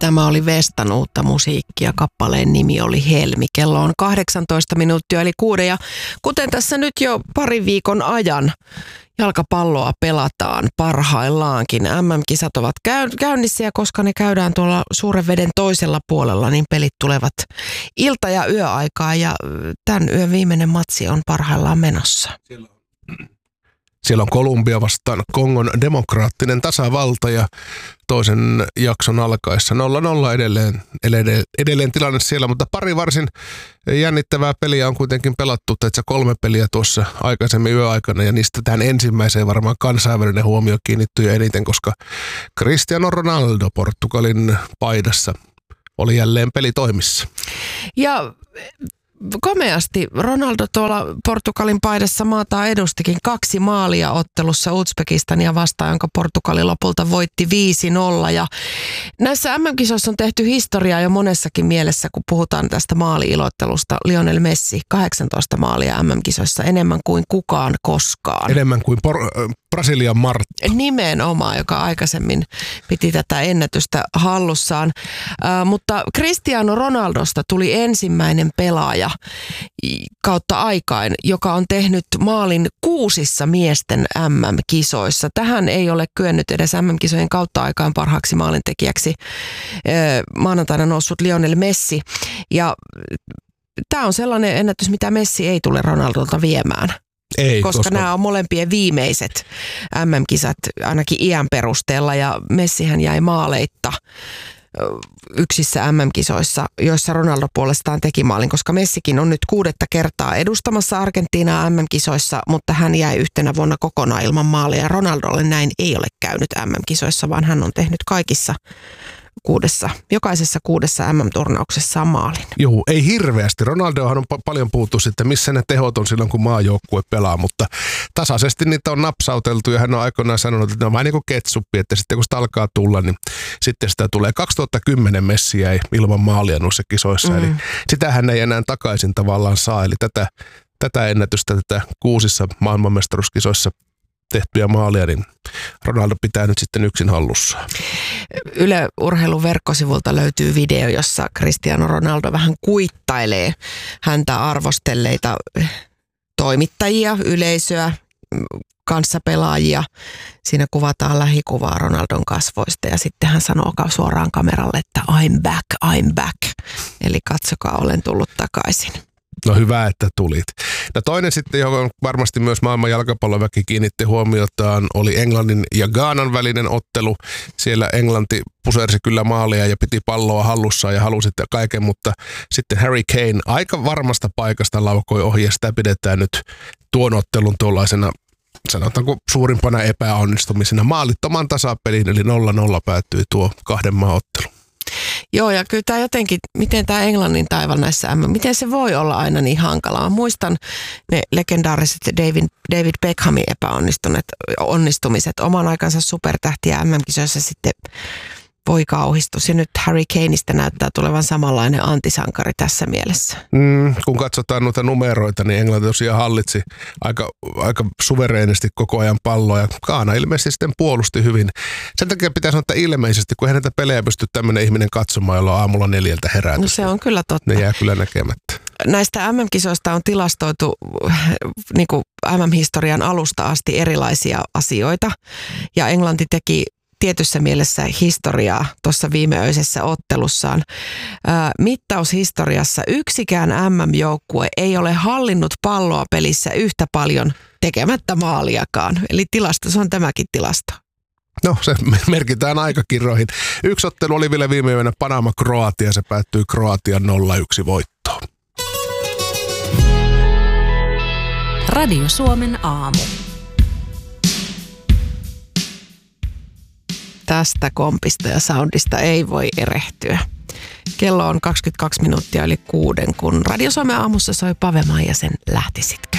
Tämä oli Vestan uutta musiikkia. Kappaleen nimi oli Helmi. Kello on 18 minuuttia eli 6. Ja kuten tässä nyt jo parin viikon ajan jalkapalloa pelataan parhaillaankin. MM-kisat ovat käynnissä ja koska ne käydään tuolla suuren veden toisella puolella, niin pelit tulevat ilta- ja yöaikaa ja tämän yön viimeinen matsi on parhaillaan menossa. Siellä on Kolumbia vastaan Kongon demokraattinen tasavalta ja toisen jakson alkaessa 0-0 edelleen tilanne siellä, mutta pari varsin jännittävää peliä on kuitenkin pelattu, että 3 peliä tuossa aikaisemmin yöaikana ja niistä tähän ensimmäiseen varmaan kansainvälinen huomio kiinnittyy eniten, koska Cristiano Ronaldo Portugalin paidassa oli jälleen pelitoimissa. Ja komeasti Ronaldo tuolla Portugalin paidassa maataan edustikin 2 maalia ottelussa Uzbekistania vastaan, jonka Portugali lopulta voitti 5-0. Ja näissä MM-kisoissa on tehty historiaa jo monessakin mielessä, kun puhutaan tästä maali-ilottelusta. Lionel Messi, 18 maalia MM-kisoissa, enemmän kuin kukaan koskaan. Enemmän kuin Brasilian Martta. Nimenomaan, joka aikaisemmin piti tätä ennätystä hallussaan. Mutta Cristiano Ronaldosta tuli ensimmäinen pelaaja kautta aikain, joka on tehnyt maalin 6 miesten MM-kisoissa. Tähän ei ole kyennyt edes MM-kisojen kautta aikaan parhaaksi maalintekijäksi maanantaina noussut Lionel Messi. Ja tämä on sellainen ennätys, mitä Messi ei tule Ronaldolta viemään. Ei, koska nämä on molempien viimeiset MM-kisat ainakin iän perusteella ja Messihän jäi maaleitta yksissä MM-kisoissa, joissa Ronaldo puolestaan teki maalin, koska Messikin on nyt 6. kertaa edustamassa Argentiinaa MM-kisoissa, mutta hän jäi yhtenä vuonna kokonaan ilman maalia. Ronaldolle näin ei ole käynyt MM-kisoissa, vaan hän on tehnyt jokaisessa 6 MM-turnauksessa maalin. Joo, ei hirveästi. Ronaldohan on paljon puhuttu sitten, missä ne tehot on silloin, kun maajoukkue pelaa, mutta tasaisesti niitä on napsauteltu ja hän on aikoinaan sanonut, että ne on vähän niin kuin ketsuppi, että sitten kun sitä alkaa tulla, niin sitten sitä tulee. 2010 Messi jäi ilman maalia noissa kisoissa, eli sitähän ei enää takaisin tavallaan saa, eli tätä ennätystä, tätä 6 maailmanmestaruuskisoissa tehtyjä maalia, niin Ronaldo pitää nyt sitten yksin hallussaan. Yle Urheilun verkkosivulta löytyy video, jossa Cristiano Ronaldo vähän kuittailee häntä arvostelleita toimittajia, yleisöä, kanssapelaajia. Siinä kuvataan lähikuvaa Ronaldon kasvoista ja sitten hän sanoo suoraan kameralle, että I'm back. Eli katsokaa, olen tullut takaisin. No hyvä, että tulit. Ja toinen sitten, johon varmasti myös maailman jalkapalloväki kiinnitti huomiotaan, oli Englannin ja Ghanan välinen ottelu. Siellä Englanti pusersi kyllä maalia ja piti palloa hallussaan ja halusi kaiken, mutta sitten Harry Kane aika varmasta paikasta laukoi ohi ja sitä pidetään nyt tuon ottelun tuollaisena, sanotaanko suurimpana epäonnistumisena. Maalittoman tasapeliin, eli 0-0 päättyi tuo 2 maan ottelu. Joo, ja kyllä tämä jotenkin, miten tämä Englannin taival näissä miten se voi olla aina niin hankalaa. Mä muistan ne legendaariset David Beckhamin epäonnistumiset. Oman aikansa supertähtiä MM-kisoissa sitten voi kauhistus. Ja nyt Harry Kaneista näyttää tulevan samanlainen antisankari tässä mielessä. Kun katsotaan noita numeroita, niin Englanti tosiaan hallitsi aika suvereenisti koko ajan palloa ja Ghana ilmeisesti sitten puolusti hyvin. Sen takia pitää sanoa, että ilmeisesti, kun eihän näitä pelejä pysty tämmöinen ihminen katsomaan, jolla on aamulla 4 herätys. No se on kyllä totta. Ne jää kyllä näkemättä. Näistä MM-kisoista on tilastoitu niin kuin MM-historian alusta asti erilaisia asioita ja Englanti teki tietyssä mielessä historiaa tuossa viimeöisessä ottelussaan. Mittaushistoriassa yksikään MM-joukkue ei ole hallinnut palloa pelissä yhtä paljon tekemättä maaliakaan. Eli se on tämäkin tilasto. No se merkitään aikakirjoihin. Yksi ottelu oli vielä viime yönä Panama-Kroatia. Se päättyi Kroatian 0-1 voittoon. Radio Suomen aamu. Tästä kompista ja soundista ei voi erehtyä. Kello on 22 minuuttia yli 6, kun Radio Suomen aamussa soi Pave Maijasen Lähtisitkö.